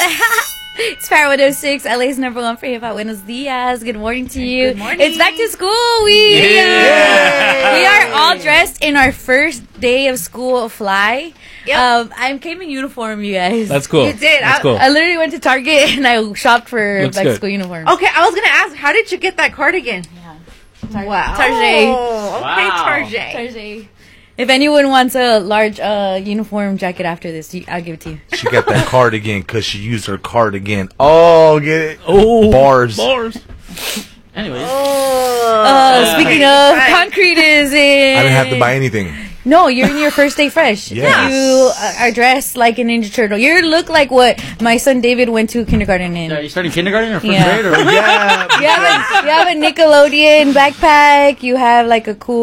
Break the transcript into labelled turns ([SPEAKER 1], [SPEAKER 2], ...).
[SPEAKER 1] It's Power 106, LA's #1 for hip hop. Buenos dias. Good morning to you.
[SPEAKER 2] Good morning.
[SPEAKER 1] It's back to school week.
[SPEAKER 3] Yeah.
[SPEAKER 1] We are all dressed in our first day of school fly.
[SPEAKER 2] Yep.
[SPEAKER 1] I came in uniform, you guys.
[SPEAKER 3] That's cool.
[SPEAKER 2] You did.
[SPEAKER 3] That's cool.
[SPEAKER 1] I literally went to Target and I shopped for
[SPEAKER 3] Looks
[SPEAKER 1] back
[SPEAKER 3] good.
[SPEAKER 1] to school uniform.
[SPEAKER 2] Okay, I was gonna ask, how did you get that cardigan? Wow.
[SPEAKER 1] Target.
[SPEAKER 2] Oh, okay,
[SPEAKER 3] Wow.
[SPEAKER 2] Target.
[SPEAKER 1] Target. If anyone wants a large uniform jacket after this, I'll give it to you.
[SPEAKER 4] She got that cardigan because she used her cardigan. Oh, get it?
[SPEAKER 3] Oh,
[SPEAKER 4] Bars.
[SPEAKER 5] Anyways,
[SPEAKER 1] Speaking of, concrete is in.
[SPEAKER 4] I didn't have to buy anything.
[SPEAKER 1] No, you're in your first day fresh.
[SPEAKER 4] Yes.
[SPEAKER 1] You are dressed like a Ninja Turtle. You look like what my son David went to kindergarten in.
[SPEAKER 5] are you starting kindergarten or first
[SPEAKER 1] Yeah.
[SPEAKER 5] grade? Or?
[SPEAKER 4] Yeah.
[SPEAKER 1] You have a Nickelodeon backpack. You have like a cool